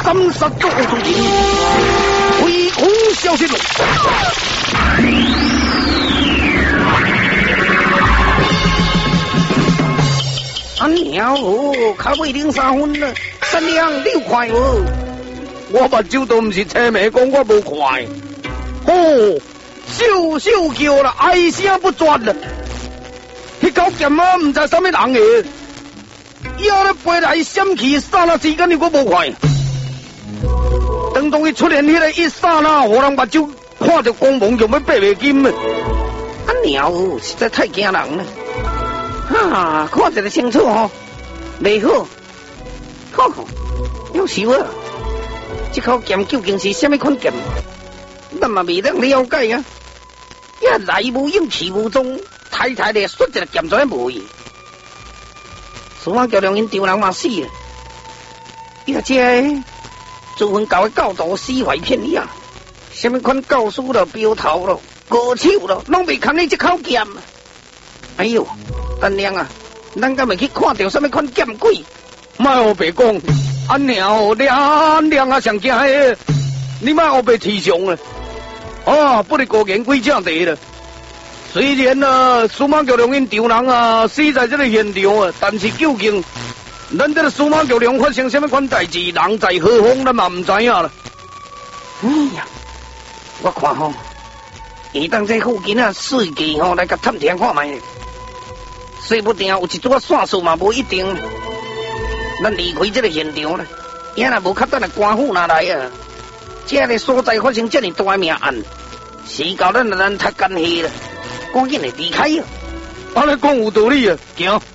三杀做中人，围攻小心了。啊娘哦，卡尾零3分了，3两6块哦。我目睭都唔是青眉讲我无看。哦，秀秀叫啦，哀声不绝啦。迄狗剑啊，唔知啥物人个，要咧飞来闪去，刹那之间你我无看。当中伊出现迄个一刹那，互人目睭看着光芒，就要爬袂金啊！啊鸟，实在太惊人了。啊，看一个清楚吼，袂好。吼，有时啊，这口剑究竟是什么款剑？咱嘛未能了解啊。一来无影去无踪，太太的说一个剑在无去。苏妈叫两人丢人嘛死啊！伊个这自分教的教导死怀骗你啊！什么款教书了、标头了、歌手了，拢未看你这口剑。哎呦，丹娘啊，咱敢未去看到什么款剑鬼？莫胡白讲，安娘哦，安娘啊上惊的，你莫胡白提倡啊！哦，不是高言鬼正地了。虽然啊，苏马桥梁因丢人啊死在这个现场啊，但是究竟咱这个苏马桥梁发生什么款代志，人在何方，咱嘛唔知影啦。哎呀，我看吼，伊当这附近啊司机吼来甲探听看卖，说不定有一撮线索嘛，无一定。咱离开这个现场啦，也若无较等的官府拿来啊，这个所在发生这么大的命案，是到咱太干系了。赶紧来离开啊！安尼讲有道理啊，行。